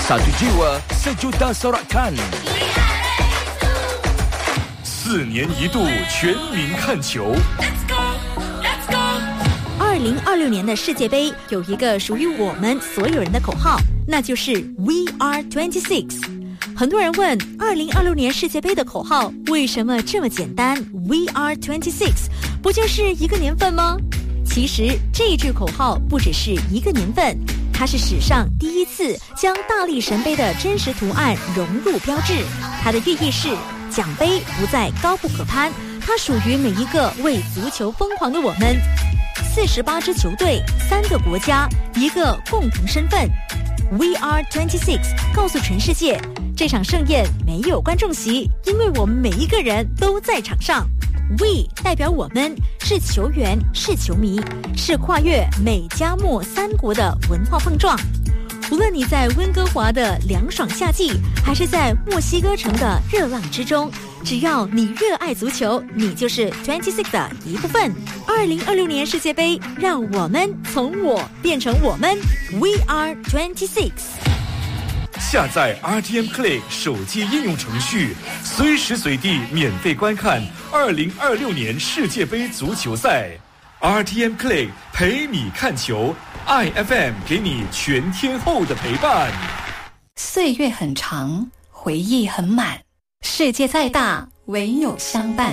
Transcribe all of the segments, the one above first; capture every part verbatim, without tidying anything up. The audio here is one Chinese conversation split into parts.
Satu jiwa, sejuta sorakan。四年一度全民看球。 二零二六年的世界杯有一个属于我们所有人的口号，那就是 We are twenty-six。很多人问，二零二六年世界杯的口号为什么这么简单 ？We are twenty-six， 不就是一个年份吗？其实这句口号不只是一个年份，它是史上第一次将大力神杯的真实图案融入标志。它的寓意是，奖杯不再高不可攀，它属于每一个为足球疯狂的我们。四十八支球队，三个国家，一个共同身份。We are twenty-six， 告诉全世界，这场盛宴没有观众席，因为我们每一个人都在场上。We 代表我们，是球员，是球迷，是跨越美加墨三国的文化碰撞。无论你在温哥华的凉爽夏季，还是在墨西哥城的热浪之中，只要你热爱足球，你就是 twenty-six 的一部分。二零二六年世界杯，让我们从我变成我们 We are twenty-six。 下载 R T M Click 手机应用程序，随时随地免费观看二零二六年世界杯足球赛。 R T M Click 陪你看球， I F M 给你全天候的陪伴。 岁月很长，回忆很满，世界再大，唯有相伴。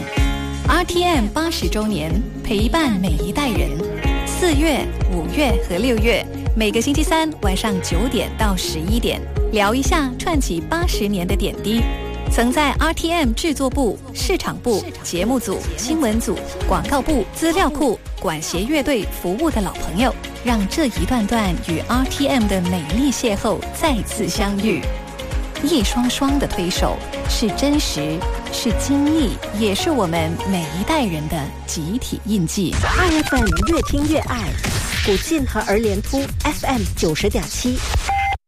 R T M 八十周年，陪伴每一代人。四月、五月和六月，每个星期三晚上九点到十一点，聊一下串起八十年的点滴。曾在 R T M 制作部、市场部、节目组、新闻组、广告部、资料库、管弦乐队服务的老朋友，让这一段段与 R T M 的美丽邂逅再次相遇。一双双的推手，是真实，是惊异，也是我们每一代人的集体印记。 I F M 越听越爱，古晋和儿联铺 F M 九十点七。